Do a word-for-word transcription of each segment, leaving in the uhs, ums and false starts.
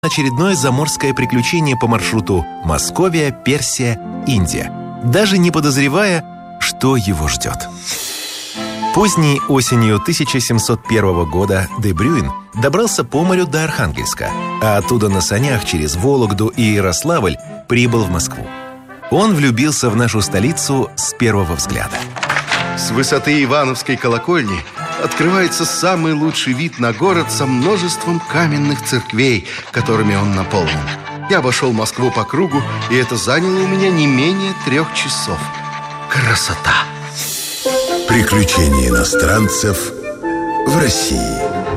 очередное заморское приключение по маршруту Московия, Персия, Индия, даже не подозревая, что его ждет. Поздней осенью тысяча семьсот первого года де Брюйн добрался по морю до Архангельска, а оттуда на санях через Вологду и Ярославль прибыл в Москву. Он влюбился в нашу столицу с первого взгляда. С высоты Ивановской колокольни открывается самый лучший вид на город со множеством каменных церквей, которыми он наполнен. Я обошел Москву по кругу, и это заняло у меня не менее трех часов. Красота! Приключения иностранцев в России.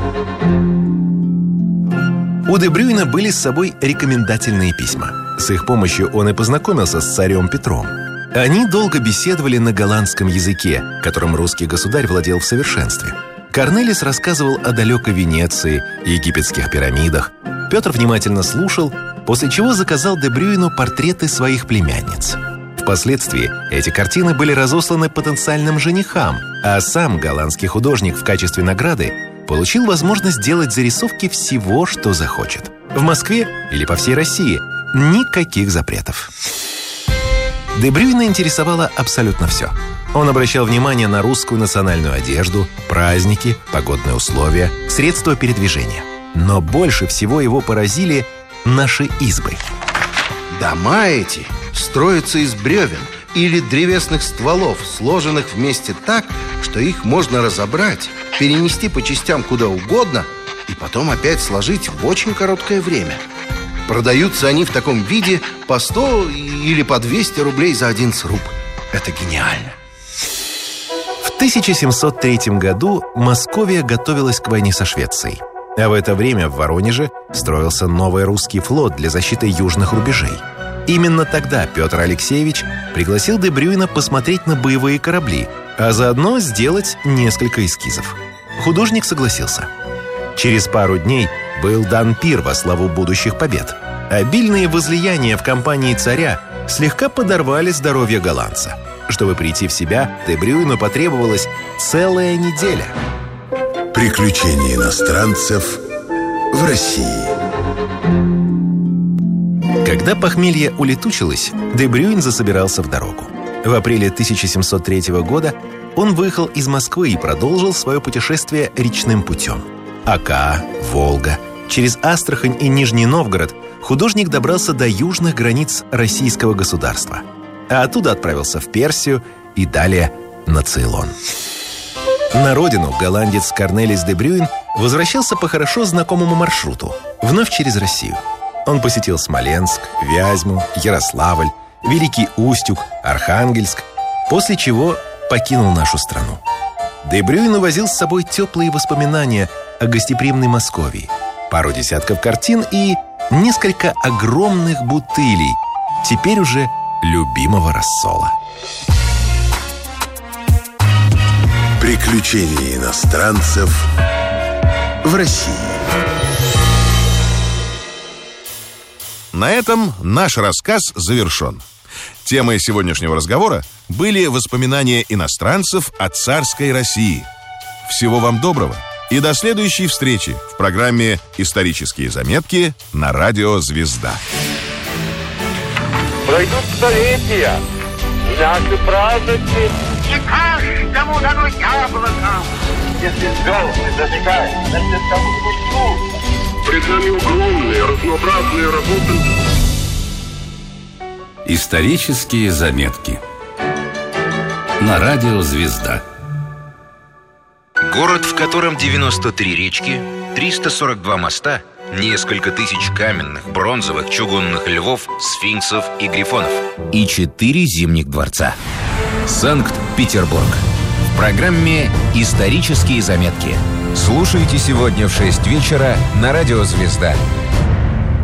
У де Брюйна были с собой рекомендательные письма. С их помощью он и познакомился с царем Петром. Они долго беседовали на голландском языке, которым русский государь владел в совершенстве. Корнелис рассказывал о далекой Венеции, египетских пирамидах. Петр внимательно слушал, после чего заказал де Брюйну портреты своих племянниц. Впоследствии эти картины были разосланы потенциальным женихам, а сам голландский художник в качестве награды получил возможность делать зарисовки всего, что захочет. В Москве или по всей России никаких запретов. Де Брюйна интересовало абсолютно все. Он обращал внимание на русскую национальную одежду, праздники, погодные условия, средства передвижения. Но больше всего его поразили наши избы. Дома эти строятся из бревен или древесных стволов, сложенных вместе так, что их можно разобрать, перенести по частям куда угодно и потом опять сложить в очень короткое время. Продаются они в таком виде по сто или по двести рублей за один сруб. Это гениально. В тысяча семьсот третьем году Московия готовилась к войне со Швецией. А в это время в Воронеже строился новый русский флот для защиты южных рубежей. Именно тогда Петр Алексеевич пригласил де Брюйна посмотреть на боевые корабли, а заодно сделать несколько эскизов. Художник согласился. Через пару дней был дан пир во славу будущих побед. Обильные возлияния в компании царя слегка подорвали здоровье голландца. Чтобы прийти в себя, де Брюйну потребовалась целая неделя. Приключения иностранцев в России. Когда похмелье улетучилось, де Брюйн засобирался в дорогу. В апреле тысяча семьсот третьего года он выехал из Москвы и продолжил свое путешествие речным путем. Ока, Волга. Через Астрахань и Нижний Новгород художник добрался до южных границ российского государства, а оттуда отправился в Персию и далее на Цейлон. На родину голландец Корнелис де Брюйн возвращался по хорошо знакомому маршруту, вновь через Россию. Он посетил Смоленск, Вязьму, Ярославль, Великий Устюг, Архангельск, после чего покинул нашу страну. Де Брюйн увозил с собой теплые воспоминания о гостеприимной Московии, пару десятков картин и несколько огромных бутылей, теперь уже любимого рассола. Приключения иностранцев в России. На этом наш рассказ завершен. Темой сегодняшнего разговора были воспоминания иностранцев о царской России. Всего вам доброго и до следующей встречи в программе «Исторические заметки» на радио «Звезда». Пройдут столетия, и наши праздники не каждому дано яблоко. Если звезды зажигают, значит, кому-нибудь нужно. Пред нами огромные, разнообразные работы. Исторические заметки на радио «Звезда». Город, в котором девяносто три речки, триста сорок два моста, несколько тысяч каменных, бронзовых, чугунных львов, сфинксов и грифонов. И четыре зимних дворца. Санкт-Петербург. В программе «Исторические заметки». Слушайте сегодня в шесть вечера на радио «Звезда».